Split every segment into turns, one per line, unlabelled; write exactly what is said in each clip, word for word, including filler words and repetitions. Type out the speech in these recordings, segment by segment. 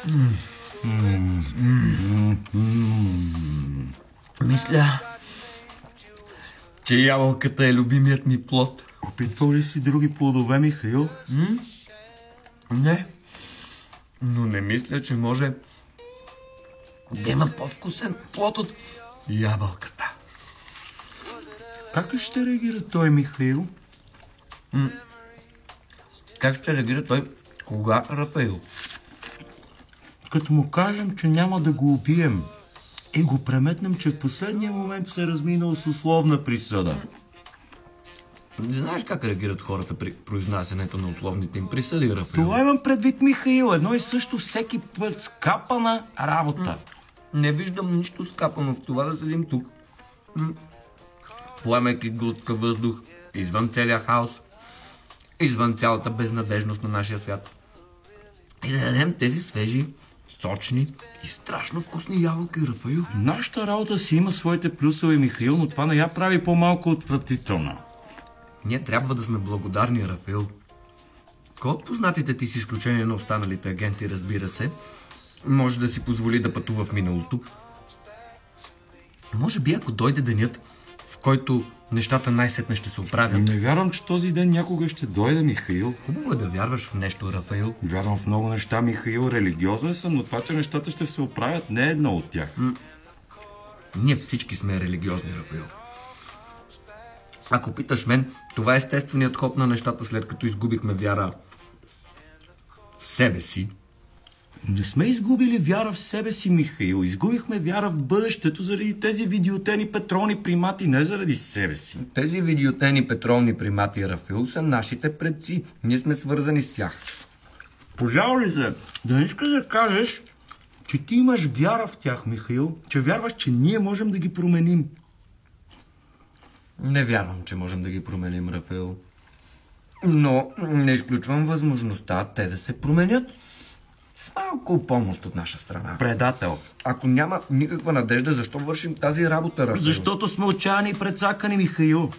Мисля, че ябълката е любимият ми плод.
Опитвал ли си други плодове, Михаил?
М? Не, но не мисля, че може да има по-вкусен плод от ябълката.
Как ли ще реагира той, Михаил?
М? Как ще реагира той? Кога, Рафаил?
Като му кажем, че няма да го убием и го преметнем, че в последния момент се е разминал с условна присъда.
Не знаеш как реагират хората при произнасянето на условните им присъди, Рафаил?
Това имам предвид, Михаил. Едно и също всеки път скапана работа.
Не виждам нищо скапано в това да седим тук. М? Поемайки глътка въздух, извън целия хаос, извън цялата безнадежност на нашия свят. И да ядем тези свежи, сочни и страшно вкусни ябълки, Рафаил.
Нашата работа си има своите плюсове, Михаил, но това не я прави по-малко отвратителна.
Ние трябва да сме благодарни, Рафаил. Кой от познатите ти, с изключение на останалите агенти, разбира се, може да си позволи да пътува в миналото? Може би, ако дойде денят, в който нещата най-сетне ще се оправят.
Не вярвам, че този ден някога ще дойде, Михаил.
Хубаво е да вярваш в нещо, Рафаил.
Вярвам в много неща, Михаил. Религиозен съм, но това, че нещата ще се оправят, не е едно от тях.
М- Ние всички сме религиозни, Рафаил. Ако питаш мен, това е естественият ход на нещата, след като изгубихме вяра в себе си.
Не сме изгубили вяра в себе си, Михаил. Изгубихме вяра в бъдещето заради тези видеотени петролни примати, не заради себе си.
Тези видеотени петролни примати, Рафаил, са нашите предци. Ние сме свързани с тях.
Пожалуй ли се, да не искаш да кажеш, че ти имаш вяра в тях, Михаил, че вярваш, че ние можем да ги променим.
Не вярвам, че можем да ги променим, Рафаил. Но не изключвам възможността те да се променят с малко помощ от наша страна.
Предател.
Ако няма никаква надежда, защо вършим тази работа, Рафаил?
Защото сме отчаяни и прецакани, Михаил.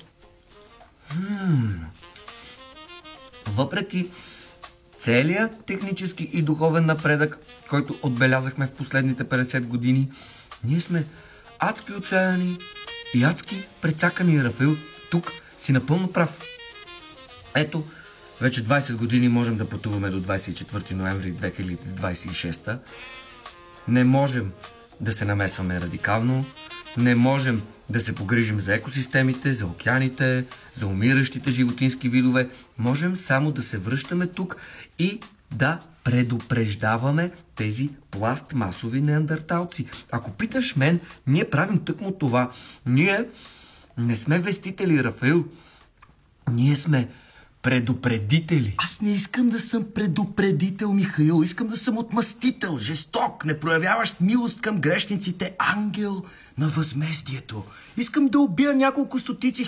Въпреки целият технически и духовен напредък, който отбелязахме в последните петдесет години, ние сме адски отчаяни и адски прецакани, Рафаил. Тук си напълно прав. Ето, вече двайсет години можем да пътуваме до двайсет и четвърти ноември две хиляди двайсет и шеста. Не можем да се намесваме радикално, не можем да се погрижим за екосистемите, за океаните, за умиращите животински видове. Можем само да се връщаме тук и да предупреждаваме тези пластмасови неандерталци. Ако питаш мен, ние правим тъкмо това. Ние не сме вестители, Рафаил. Ние сме предупредители.
Аз не искам да съм предупредител, Михаил. Искам да съм отмъстител, жесток, не проявяващ милост към грешниците, ангел на възмездието. Искам да убия няколко стотици